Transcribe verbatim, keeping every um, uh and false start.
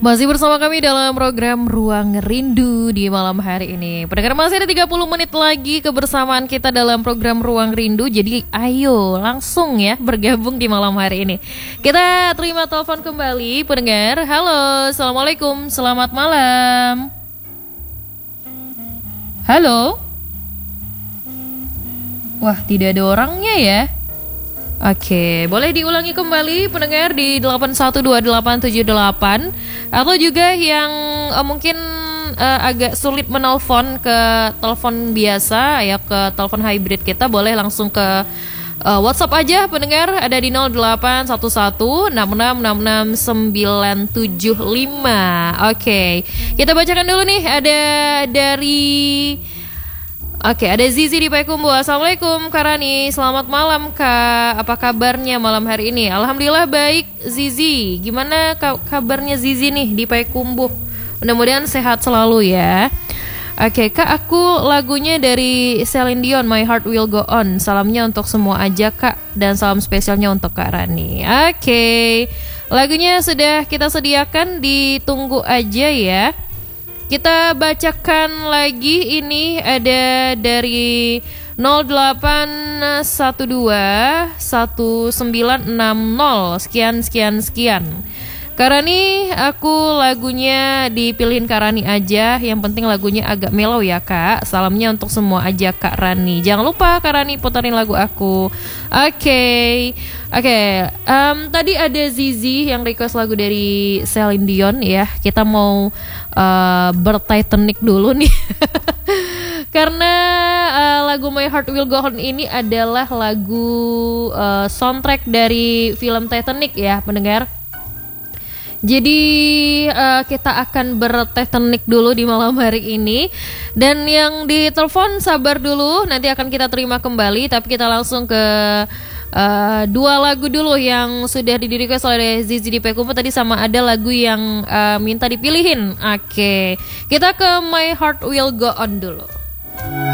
Masih bersama kami dalam program Ruang Rindu di malam hari ini. Pendengar, masih ada tiga puluh menit lagi kebersamaan kita dalam program Ruang Rindu. Jadi ayo langsung ya bergabung di malam hari ini. Kita terima telepon kembali pendengar. Halo, Assalamualaikum, selamat malam. Halo. Wah, tidak ada orangnya ya. Oke, boleh diulangi kembali pendengar di delapan satu dua delapan tujuh delapan. Atau juga yang uh, mungkin uh, agak sulit menelpon ke telepon biasa ya, ke telepon hybrid kita, boleh langsung ke uh, WhatsApp aja pendengar. Ada di nol delapan satu satu enam enam enam enam sembilan tujuh lima. Oke, kita bacakan dulu nih. Ada dari Oke, ada Zizi di Payakumbuh. Assalamualaikum Kak Rani, selamat malam Kak. Apa kabarnya malam hari ini? Alhamdulillah baik Zizi. Gimana kabarnya Zizi nih di Payakumbuh? Mudah-mudahan sehat selalu ya. Oke Kak, aku lagunya dari Celine Dion, My Heart Will Go On. Salamnya untuk semua aja Kak, dan salam spesialnya untuk Kak Rani. Oke, lagunya sudah kita sediakan, ditunggu aja ya. Kita bacakan lagi, ini ada dari nol delapan satu dua satu sembilan enam nol sekian sekian sekian. Kak Rani, aku lagunya dipilihin Kak Rani aja. Yang penting lagunya agak mellow ya Kak. Salamnya untuk semua aja Kak Rani. Jangan lupa Kak Rani putarin lagu aku. Oke, okay. Oke, okay. um, tadi ada Zizi yang request lagu dari Celine Dion ya. Kita mau uh, ber-Titanic dulu nih. Karena uh, lagu My Heart Will Go On ini adalah lagu uh, soundtrack dari film Titanic ya pendengar. Jadi uh, kita akan ber-Titanic dulu di malam hari ini. Dan yang ditelepon sabar dulu, nanti akan kita terima kembali. Tapi kita langsung ke uh, dua lagu dulu yang sudah di-request oleh Zizi di Payakumbuh tadi, sama ada lagu yang uh, minta dipilihin. Oke, kita ke My Heart Will Go On dulu.